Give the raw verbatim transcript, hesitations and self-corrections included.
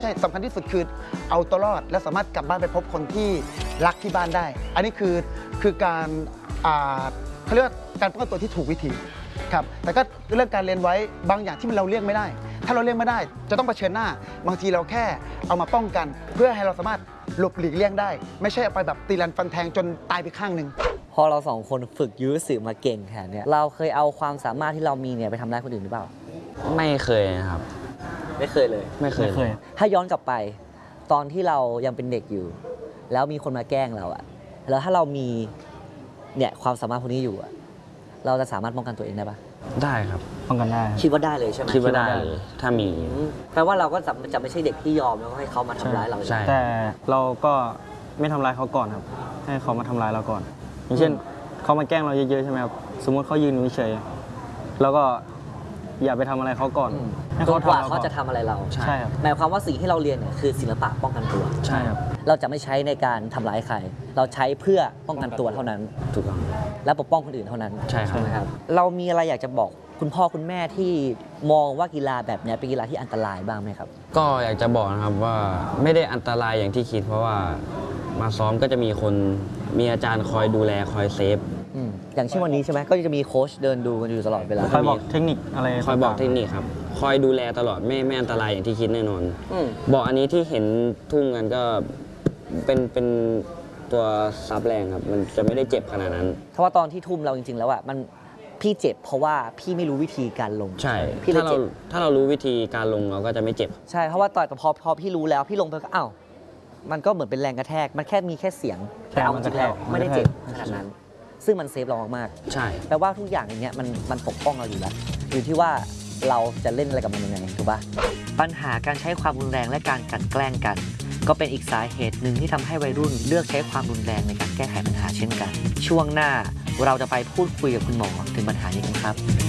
ใช่สำคัญที่สุดคือเอาตัวรอดและสามารถกลับบ้านไปพบคนที่รักที่บ้านได้ อันนี้คือคือการอ่าเขาเรียกว่าการป้องกันตัวที่ถูกวิธีครับแต่ก็เรื่องการเรียนไว้บางอย่างที่เราเลี่ยงไม่ได้ ถ้าเราเลี่ยงไม่ได้จะต้องเผชิญหน้าบางทีเราแค่เอามาป้องกัน เพื่อให้เราสามารถหลบหลีกเลี่ยงได้ ไม่ใช่เอาไปแบบตีรันฟันแทงจนตายไปข้างหนึ่งพอเราสองคนฝึกยูทสึมาเก่งแค่นี้เราเคยเอาความสามารถที่เรามีเนี่ยไปทำร้ายคนอื่นหรือเปล่าไม่เคยนะครับไม่เคยเลยไม่เคยเลยถ้าย้อนกลับไปตอนที่เรายังเป็นเด็กอยู่ แล้วมีคนมาแกล้งเราอะแล้วถ้าเรามีเนี่ยความสามารถพวกนี้อยู่อะเราจะสามารถป้องกันตัวเองได้ปะได้ครับป้องกันได้คิดว่าได้เลยใช่ไหมคิดว่าได้เลยถ้ามีแปลว่าเราก็จะจะไม่ใช่เด็กที่ยอมแล้วให้เขามาทำร้ายเราใช่แต่เราก็ไม่ทำร้ายเขาก่อนครับให้เขามาทำร้ายเราก่อนอย่างเช่นเขามาแกล้งเราเยอะๆใช่ไหมครับสมมติเขายืนเฉยๆแล้วก็อย่าไปทำอะไรเขาก่อนให้เขากว่าเขาจะทำอะไรเราใช่ครับหมายความว่าสิ่งที่เราเรียนเนี่ยคือศิลปะป้องกันตัวใช่ครับเราจะไม่ใช้ในการทำร้ายใครเราใช้เพื่อป้องกันตัวเท่านั้นถูกต้องและปกป้องคนอื่นเท่านั้นใช่ครับเรามีอะไรอยากจะบอกคุณพ่อคุณแม่ที่มองว่ากีฬาแบบนี้เป็นกีฬาที่อันตรายบ้างไหมครับก็อยากจะบอกนะครับว่าไม่ได้อันตรายอย่างที่คิดเพราะว่ามาซ้อมก็จะมีคนมีอาจารย์คอยดูแลคอยเซฟอย่างเช่นวันนี้ใช่ไหมก็จะมีโค้ชเดินดูกันอยู่ตลอดเวลาคอยบอกเทคนิคอะไรคอยบอกเทคนิคครับคอยดูแลตลอดไม่ไม่อันตรายอย่างที่คิดแน่นอนบอกอันนี้ที่เห็นทุ่งกันก็เป็นเป็นตัวซับแรงครับมันจะไม่ได้เจ็บขนาดนั้นเพราะว่าตอนที่ทุ่มเราจริงๆแล้วอ่ะมันพี่เจ็บเพราะว่าพี่ไม่รู้วิธีการลงใช่ถ้าเราถ้าเรารู้วิธีการลงเราก็จะไม่เจ็บใช่เพราะว่าตอนพอพอพี่รู้แล้วพี่ลงไปก็อ้าวมันก็เหมือนเป็นแรงกระแทกมันแค่มีแค่เสียงแต่เอาจริงแล้วไม่ได้เจ็บขนาดนั้นซึ่งมันเซฟเรามากๆใช่แปลว่าทุกอย่างอย่างเงี้ยมันมันปกป้องเราอยู่แล้วอยู่ที่ว่าเราจะเล่นอะไรกับมันยังไงถูกปะปัญหาการใช้ความรุนแรงและการกลั่นแกล้งกันก็เป็นอีกสาเหตุหนึ่งที่ทำให้วัยรุ่นเลือกใช้ความรุนแรงในการแก้ไขปัญหาเช่นกันช่วงหน้าเราจะไปพูดคุยกับคุณหมอถึงปัญหานี้กันครับ